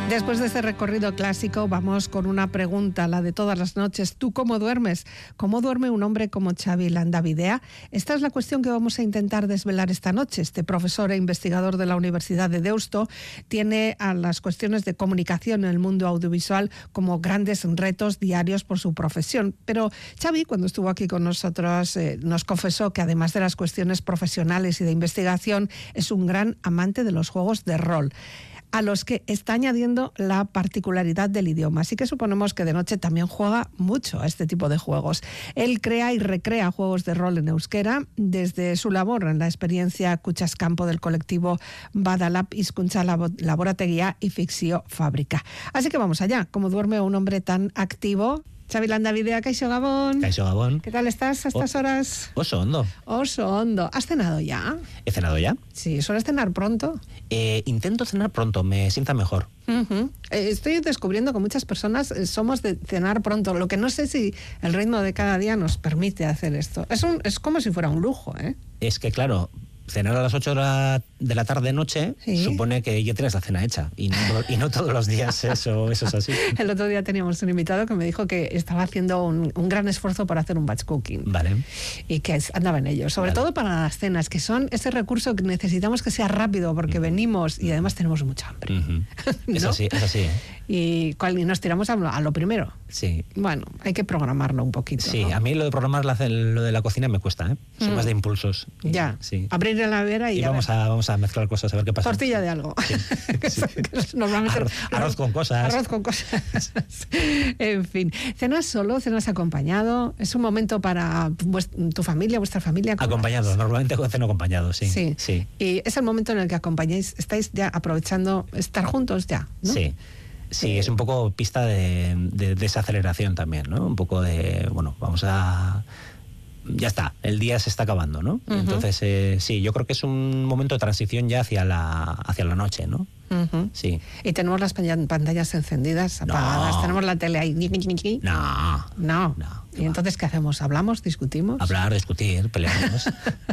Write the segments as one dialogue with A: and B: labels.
A: Después de este recorrido clásico, vamos con una pregunta, la de todas las noches. ¿Tú cómo duermes? ¿Cómo duerme un hombre como Xavi Landavidea? Esta es la cuestión que vamos a intentar desvelar esta noche. Este profesor e investigador de la Universidad de Deusto tiene a las cuestiones de comunicación en el mundo audiovisual como grandes retos diarios por su profesión. Pero Xavi, cuando estuvo aquí con nosotros, nos confesó que además de las cuestiones profesionales y de investigación, es un gran amante de los juegos de rol, a los que está añadiendo la particularidad del idioma. Así que suponemos que de noche también juega mucho a este tipo de juegos. Él crea y recrea juegos de rol en euskera desde su labor en la experiencia Kutsaskampo del colectivo Badalab Hizkuntza Laborategia y Fikzio Fábrica. Así que vamos allá. ¿Cómo duerme un hombre tan activo? Xavi Landavidea, Kaixo Gabón.
B: Kaixo Gabón.
A: ¿Qué tal estás a estas horas?
B: Oso hondo.
A: Oso hondo. ¿Has cenado ya?
B: ¿He cenado ya?
A: Sí, ¿sueles cenar pronto?
B: Intento cenar pronto, me sienta mejor.
A: Estoy descubriendo que muchas personas somos de cenar pronto, lo que no sé si el ritmo de cada día nos permite hacer esto. Es como si fuera un lujo, ¿eh?
B: Es que claro, cenar a las 8 de la tarde-noche supone que ya tienes la cena hecha y no todos los días eso es así.
A: El otro día teníamos un invitado que me dijo que estaba haciendo un gran esfuerzo para hacer un batch cooking.
B: Vale.
A: Y que andaba en ello, sobre todo para las cenas, que son ese recurso que necesitamos que sea rápido porque venimos y además tenemos mucha hambre. ¿No?
B: Es así, ¿eh?
A: Y nos tiramos a lo primero.
B: Sí.
A: Bueno, hay que programarlo un poquito.
B: Sí,
A: ¿no?
B: A mí lo de programar lo de la cocina me cuesta, ¿eh? Soy más de impulsos.
A: Ya,
B: sí.
A: Abrir la nevera y
B: vamos a mezclar cosas, a ver qué pasa.
A: Tortilla de algo.
B: Sí.
A: Normalmente
B: arroz con cosas.
A: Arroz con cosas. En fin. ¿Cenas solo? ¿Cenas acompañado? ¿Es un momento para tu familia, vuestra familia?
B: Acompañado, normalmente ceno acompañado, sí.
A: Sí. Y es el momento en el que acompañáis, estáis ya aprovechando estar juntos ya, ¿no?
B: Sí. Sí, es un poco pista de desaceleración también, ¿no? Un poco de, bueno, ya está, el día se está acabando, ¿no? Entonces, sí, yo creo que es un momento de transición ya hacia la noche, ¿no? Sí.
A: ¿Y tenemos las pantallas encendidas, apagadas?
B: No.
A: ¿Tenemos la tele ahí? No. ¿Y entonces qué hacemos? ¿Hablamos? ¿Discutimos?
B: Hablar, discutir, pelearnos.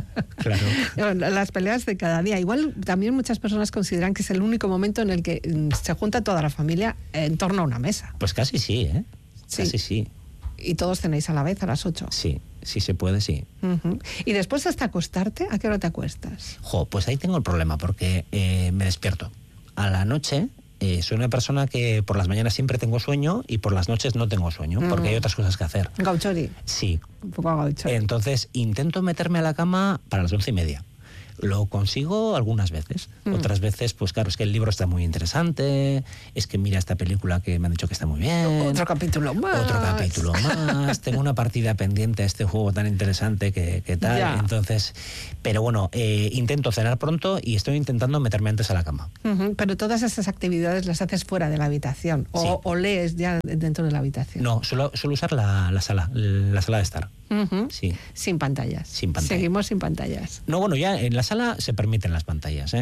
B: Claro.
A: Las peleas de cada día. Igual también muchas personas consideran que es el único momento en el que se junta toda la familia en torno a una mesa.
B: Pues casi sí, ¿eh?
A: Sí.
B: Casi sí.
A: ¿Y todos cenáis a la vez a las 8?
B: Sí se puede, sí.
A: ¿Y después hasta acostarte? ¿A qué hora te acuestas?
B: Pues ahí tengo el problema, porque me despierto. A la noche soy una persona que por las mañanas siempre tengo sueño y por las noches no tengo sueño, porque hay otras cosas que hacer.
A: Gauchori.
B: Sí.
A: Un poco gauchori.
B: Entonces intento meterme a la cama para las 11:30. Lo consigo algunas veces. Otras veces, pues claro, es que el libro está muy interesante, es que mira esta película que me han dicho que está muy bien.
A: Otro capítulo más.
B: Tengo una partida pendiente a este juego tan interesante que tal.
A: Ya.
B: Entonces, pero bueno, intento cenar pronto y estoy intentando meterme antes a la cama.
A: Pero todas esas actividades las haces fuera de la habitación o lees ya dentro de la habitación.
B: No, suelo usar la sala de estar. Sí.
A: Sin pantallas.
B: Sin pantallas.
A: Seguimos sin pantallas.
B: No, bueno, ya en la sala se permiten las pantallas,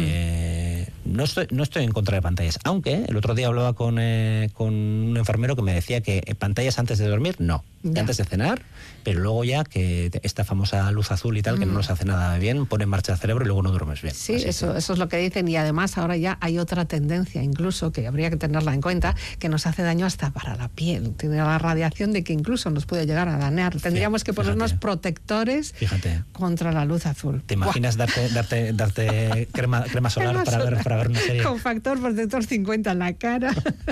B: ¿eh? No estoy en contra de pantallas, aunque el otro día hablaba con un enfermero que me decía que pantallas antes de dormir, no. Antes de cenar, pero luego ya que esta famosa luz azul y tal, que no nos hace nada bien, pone en marcha el cerebro y luego no duermes bien.
A: Sí, eso es lo que dicen, y además ahora ya hay otra tendencia, incluso, que habría que tenerla en cuenta, que nos hace daño hasta para la piel. Tiene la radiación de que incluso nos puede llegar a dañar. Tendríamos que ponernos protectores contra la luz azul.
B: ¿Te imaginas darte crema solar para ver una serie?
A: Con factor protector 50 en la cara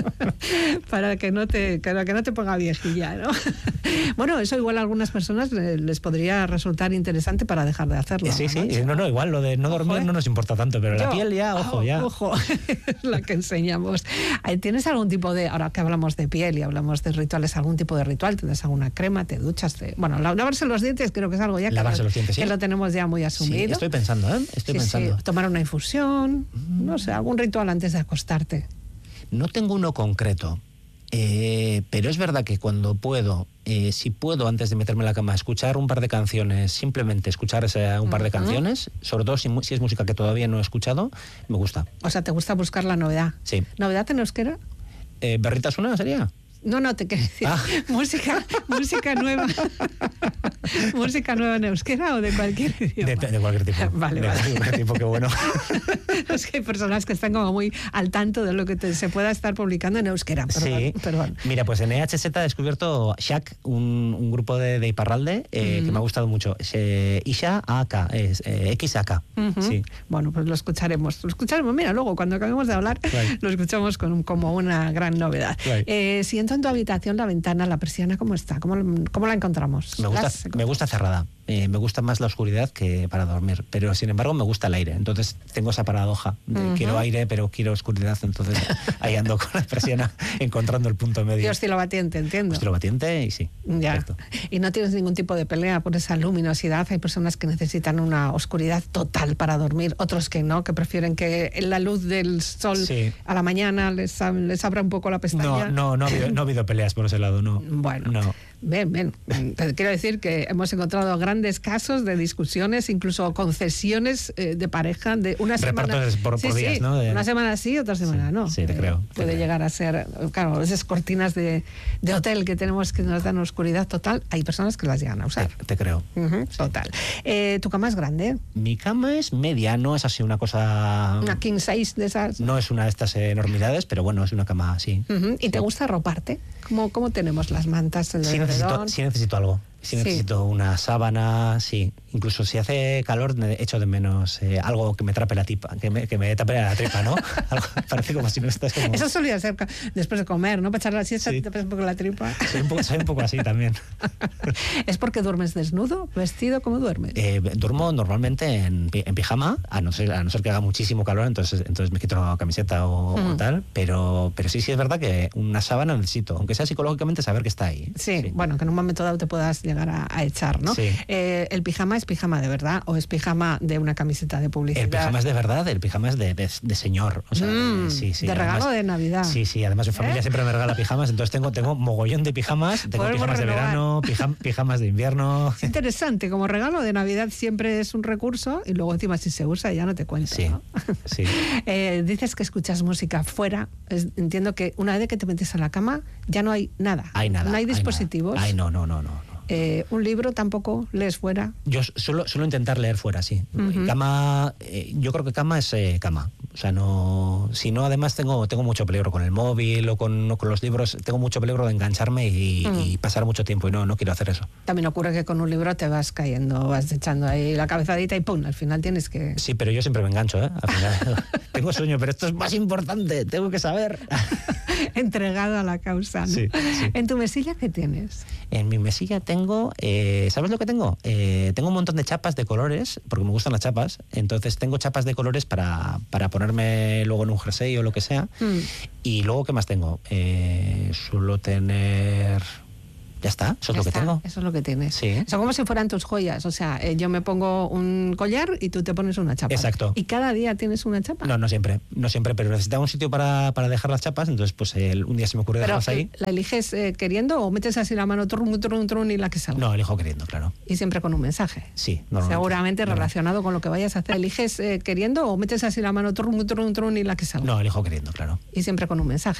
A: para que no te ponga viejilla, ¿no? Bueno, eso igual a algunas personas les podría resultar interesante para dejar de hacerlo.
B: Sí. No, igual lo de no dormir no nos importa tanto, pero la piel ya, ojo.
A: Es la que enseñamos. ¿Tienes algún tipo de, ahora que hablamos de piel y hablamos de rituales, algún tipo de ritual? ¿Tienes alguna crema? ¿Te duchas? Bueno, lavarse los dientes creo que es algo ya que lo tenemos ya muy asumido.
B: Sí, estoy pensando.
A: Sí. Tomar una infusión, no sé, algún ritual antes de acostarte.
B: No tengo uno concreto. Pero es verdad que cuando puedo, si puedo antes de meterme en la cama escuchar un par de canciones, simplemente escuchar un par de canciones, sobre todo si es música que todavía no he escuchado, me gusta.
A: O sea, ¿te gusta buscar la novedad?
B: Sí.
A: ¿Novedad en euskera?
B: ¿Berritasuna sería?
A: No, te quiero decir, música nueva. ¿Música nueva en euskera o de cualquier idioma?
B: De cualquier tipo.
A: Vale.
B: Cualquier tipo, qué bueno.
A: Es que hay personas que están como muy al tanto de lo que se pueda estar publicando en euskera. Perdón.
B: Mira, pues en EHZ he descubierto Shak, un grupo de Iparralde que me ha gustado mucho. Isha AK, XAK. Sí.
A: Bueno, pues lo escucharemos. Mira, luego cuando acabemos de hablar, lo escuchamos como una gran novedad. Siento en tu habitación la ventana, la persiana, ¿cómo está? ¿Cómo la encontramos?
B: Me gusta cerrada. Me gusta más la oscuridad que para dormir, pero sin embargo me gusta el aire. Entonces tengo esa paradoja de quiero aire, pero quiero oscuridad. Entonces ahí ando con la persiana encontrando el punto medio.
A: Y oscilobatiente, entiendo.
B: Oscilobatiente y sí.
A: Ya.
B: Perfecto.
A: Y no tienes ningún tipo de pelea por esa luminosidad. Hay personas que necesitan una oscuridad total para dormir, otros que no, que prefieren que la luz del sol a la mañana les abra un poco la pestaña.
B: No ha habido peleas por ese lado, no.
A: Bueno.
B: No.
A: Bien. Te quiero decir que hemos encontrado grandes casos de discusiones, incluso concesiones de pareja de una semana.
B: Repartos por días, ¿no?
A: Una semana sí, otra semana no.
B: Sí, te creo.
A: Puede llegar a ser, claro, esas cortinas de hotel que tenemos que nos dan oscuridad total, hay personas que las llegan a usar.
B: Te creo.
A: Total. ¿Tu cama es grande?
B: Mi cama es media, no es así una cosa...
A: Una king size de esas.
B: No es una de estas enormidades, pero bueno, es una cama así.
A: ¿Y te gusta arroparte? ¿Cómo tenemos las mantas?
B: Sí necesito algo. Si necesito una sábana, sí. Incluso si hace calor, echo de menos algo que me tape la tripa, que me tape la tripa, ¿no? Algo, parece como si no estás como...
A: Eso solía ser después de comer, ¿no? Para echar la siesta te tapas un poco la tripa.
B: Soy un poco así también.
A: ¿Es porque duermes desnudo, vestido? ¿Cómo duermes?
B: Duermo normalmente en pijama, a no ser que haga muchísimo calor, entonces me quito la camiseta o tal, pero sí es verdad que una sábana necesito, aunque sea psicológicamente saber que está ahí.
A: Sí, bueno, que en un momento dado te puedas llegar a echar, ¿no?
B: Sí.
A: ¿El pijama es pijama de verdad o es pijama de una camiseta de publicidad?
B: El pijama es de verdad, el pijama es de señor. O sea, sí.
A: De regalo
B: además,
A: de Navidad.
B: Sí, además mi familia siempre me regala pijamas, entonces tengo mogollón de pijamas, tengo pijamas de verano, pijamas de invierno.
A: Es interesante, como regalo de Navidad siempre es un recurso y luego encima si se usa ya no te cuento.
B: Sí,
A: ¿no?
B: sí.
A: Dices que escuchas música fuera, entiendo que una vez que te metes a la cama ya no hay nada. No hay dispositivos.
B: No.
A: ¿Un libro tampoco lees fuera?
B: Yo suelo intentar leer fuera, sí. Cama, yo creo que cama es cama. O sea, no. Si no, además tengo mucho peligro con el móvil o con los libros. Tengo mucho peligro de engancharme y pasar mucho tiempo y no quiero hacer eso.
A: También ocurre que con un libro te vas cayendo, vas echando ahí la cabezadita y ¡pum! Al final tienes que...
B: Sí, pero yo siempre me engancho, ¿eh? Al final tengo sueño, pero esto es más importante, tengo que saber.
A: Entregado a la causa, ¿no?
B: Sí.
A: ¿En tu mesilla qué tienes?
B: En mi mesilla tengo, ¿sabes lo que tengo? Tengo un montón de chapas de colores, porque me gustan las chapas, entonces tengo chapas de colores para ponerme luego en un jersey o lo que sea. Y luego, ¿qué más tengo? Suelo tener... Ya está, eso es lo que tengo.
A: Eso es lo que tienes.
B: Sí.
A: Son como si fueran tus joyas. O sea, yo me pongo un collar y tú te pones una chapa.
B: Exacto.
A: ¿Y cada día tienes una chapa?
B: No siempre, pero necesitaba un sitio para dejar las chapas, entonces pues un día se me ocurre dejarlas ahí.
A: ¿La eliges queriendo o metes así la mano trun y la que salga?
B: No, elijo queriendo, claro.
A: Y siempre con un mensaje.
B: Sí, normalmente.
A: Seguramente relacionado con lo que vayas a hacer. ¿Eliges queriendo o metes así la mano trun y la que salga?
B: No, elijo queriendo, claro.
A: Y siempre con un mensaje.